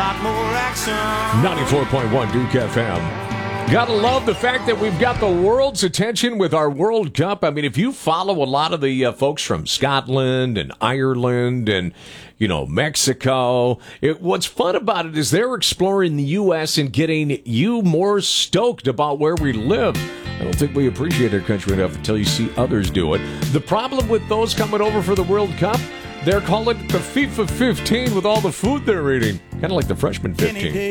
lot more action. 94.1 Duke FM. Gotta love the fact that we've got the world's attention with our World Cup. I mean, if you follow a lot of the folks from Scotland and Ireland and, Mexico, what's fun about it is they're exploring the U.S. and getting you more stoked about where we live. I don't think we appreciate our country enough until you see others do it. The problem with those coming over for the World Cup, they're calling it the FIFA 15 with all the food they're eating. Kind of like the freshman 15.